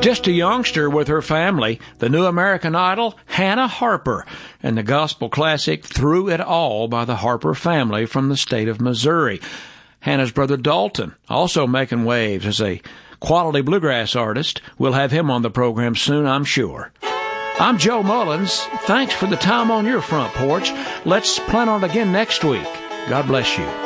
Just a youngster with her family, the new American Idol, Hannah Harper, and the gospel classic Through It All by the Harper family from the state of Missouri. Hannah's brother Dalton, also making waves as a quality bluegrass artist. We'll have him on the program soon, I'm sure. I'm Joe Mullins. Thanks for the time on your front porch. Let's plan on it again next week. God bless you.